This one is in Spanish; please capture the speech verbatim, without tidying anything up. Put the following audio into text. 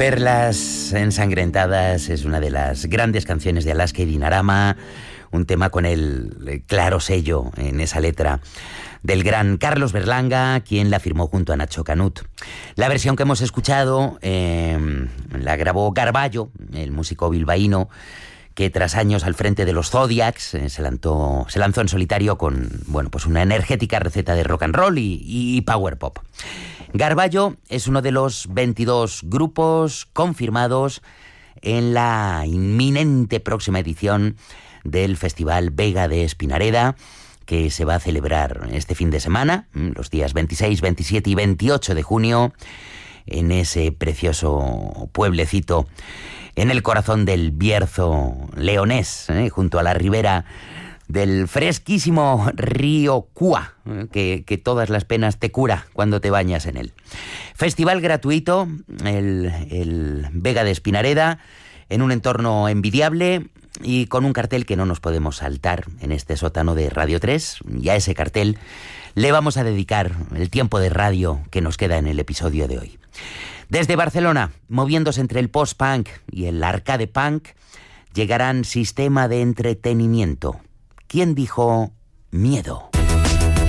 Perlas ensangrentadas es una de las grandes canciones de Alaska y Dinarama, un tema con el claro sello en esa letra del gran Carlos Berlanga, quien la firmó junto a Nacho Canut. La versión que hemos escuchado eh, la grabó Garballo, el músico bilbaíno, que tras años al frente de los Zodiacs eh, se, lanzó, se lanzó en solitario con bueno, pues una energética receta de rock and roll y, y power pop. Garballo es uno de los veintidós grupos confirmados en la inminente próxima edición del Festival Vega de Espinareda, que se va a celebrar este fin de semana, los días veintiséis, veintisiete y veintiocho de junio, en ese precioso pueblecito en el corazón del Bierzo leonés, ¿eh? junto a la ribera del fresquísimo río Cúa, ¿eh? que, que todas las penas te cura cuando te bañas en él. Festival gratuito, el, el Vega de Espinareda, en un entorno envidiable y con un cartel que no nos podemos saltar en este sótano de Radio tres, y a ese cartel le vamos a dedicar el tiempo de radio que nos queda en el episodio de hoy. Desde Barcelona, moviéndose entre el post-punk y el arcade punk, llegarán Sistema de Entretenimiento. ¿Quién dijo miedo?